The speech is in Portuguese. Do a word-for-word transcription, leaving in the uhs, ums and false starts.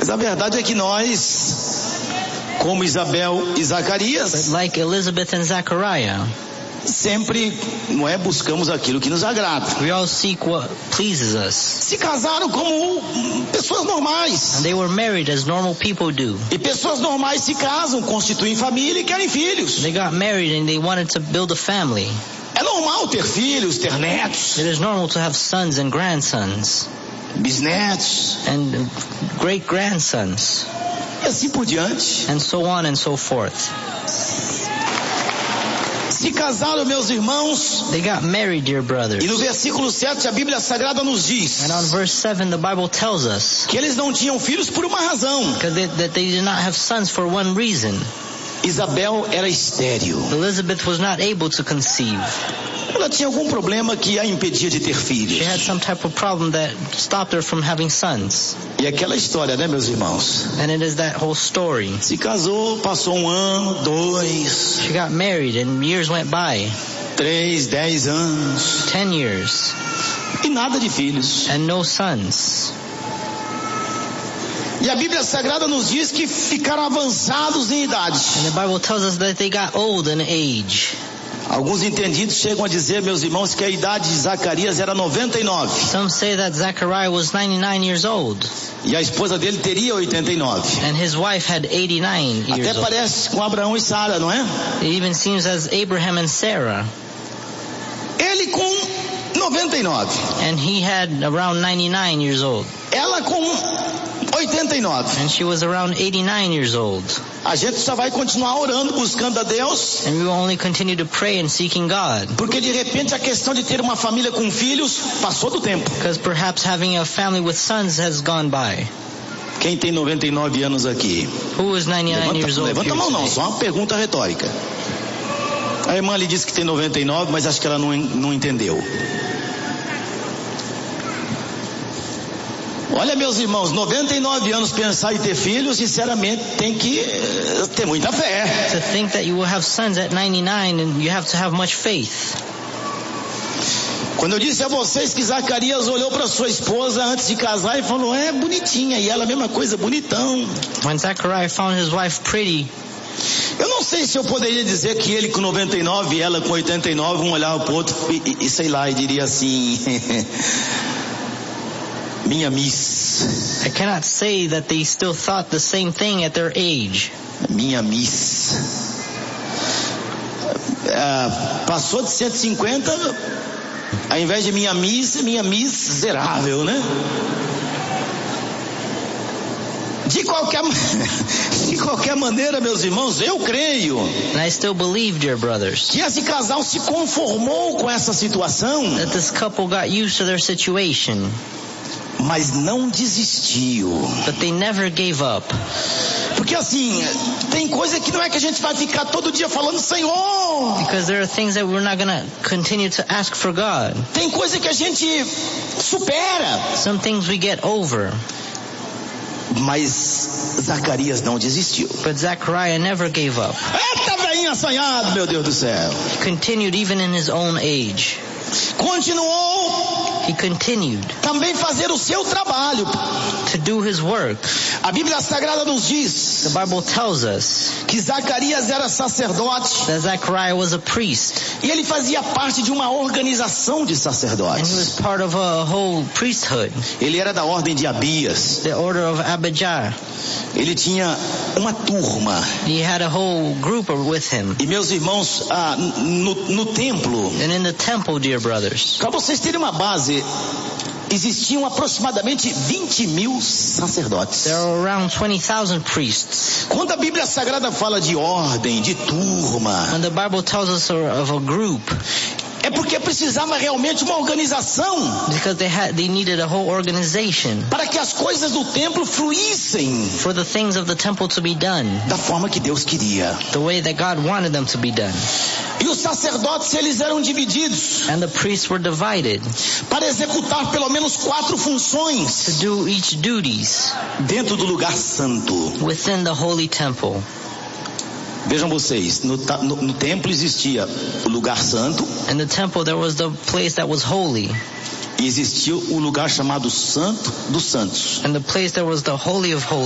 Mas a verdade é que nós, como Isabel e Zacarias, But like Elizabeth and Zachariah, sempre, não é, buscamos aquilo que nos agrada. we all seek what pleases us. Se casaram como pessoas normais. And they were married as normal people do. E pessoas normais se casam, constituem família e querem filhos. They got married and they wanted to build a family. É normal ter filhos, ter netos, It is normal to have sons and grandsons bisnetos, and great grandsons e assim por diante. and so on and so forth. Se casaram, meus irmãos, They got married, dear brothers. e no versículo sete a Bíblia Sagrada nos diz And on verse seven the Bible tells us que eles não tinham filhos por uma razão. they, that they did not have sons for one reason. Isabel era estéril. Elizabeth was not able to conceive. Ela tinha algum problema que a impedia de ter filhos. She had some type of problem that stopped her from having sons. E aquela história, né, meus irmãos? And it is that whole story. Se casou, passou um ano, dois, She got married and years went by. três, dez anos, Ten years. e nada de filhos. And no sons. E a Bíblia Sagrada nos diz que ficaram avançados em idade. And the Bible tells us that they got old in age. Alguns entendidos chegam a dizer, meus irmãos, que a idade de Zacarias era noventa e nove. Some say that Zachariah was ninety-nine years old. E a esposa dele teria oitenta e nove. And his wife had eighty-nine years Até old. parece com Abraão e Sara, não é? It even seems as Abraham and Sarah. Ele com noventa e nove. And he had around ninety-nine years old. Ela com oitenta e nove. And she was around eighty-nine years old. A gente só vai continuar orando, buscando a Deus, And we will only continue to pray and seeking God. porque de repente a questão de ter uma família com filhos passou do tempo. Because perhaps having a family with sons has gone by. Quem tem noventa e nove anos aqui? Who is ninety-nine Levanta, years old levanta a here mão não, today? só uma pergunta retórica. A irmã lhe disse que tem noventa e nove, mas acho que ela não, não entendeu. Olha, meus irmãos, noventa e nove anos pensar em ter filhos, sinceramente, tem que eh, ter muita fé. To think that you will have sons at ninety-nine, and you have to have much faith. Quando eu disse a vocês que Zacarias olhou para sua esposa antes de casar e falou, é bonitinha, e ela a mesma coisa, bonitão. When Zachariah found his wife pretty, Eu não sei se eu poderia dizer que ele com noventa e nove e ela com oitenta e nove, um olhava pro outro e, e, e sei lá, e diria assim, minha miss, I cannot say that they still thought the same thing at their age. minha miss. Ah, passou de cento e cinquenta, ao invés de minha miss, minha miserável, né? De qualquer, de qualquer maneira, meus irmãos, eu creio And I still believe, dear brothers, que esse casal se conformou com essa situação, that this couple got used to their situation, mas não desistiu. but they never gave up. Porque assim, tem coisa que não é que a gente vai ficar todo dia falando, Senhor. Because there are things that we're not going to continue to ask for God. Tem coisa que a gente supera. Some things we get over. Mas Zacarias não desistiu. But Zachariah never gave up. Eita, velhinho assanhado, meu Deus do céu. He continued even in his own age. Continuou He continued também fazer o seu trabalho. to do his work. A Bíblia Sagrada nos diz The Bible tells us que Zacarias era sacerdote that Zachariah was a priest. e ele fazia parte de uma organização de And he was sacerdotes. part of a whole priesthood, Ele era da ordem de Abias. the order of Abijah. Ele tinha uma turma. He had a whole group with him. E meus irmãos, ah, no, no templo, And in the temple, dear brothers, para vocês terem uma base, existiam aproximadamente vinte mil sacerdotes. there are around twenty thousand priests. Quando a Bíblia Sagrada fala de ordem, de turma, When the Bible tells us of a group, é porque precisava realmente uma organização because they had, they needed a whole organization para que as coisas do templo fluíssem for the things of the temple to be done da forma que Deus queria. the way that God wanted them to be done. E os sacerdotes, eles eram divididos And the priests were divided para executar pelo menos quatro to funções do each duties dentro do lugar santo. within the holy temple. Vejam vocês, no, ta- no, no templo existia o lugar santo In the temple there was the place that was holy, e existia o lugar chamado Santo dos Santos. and the place that was the holy of holies.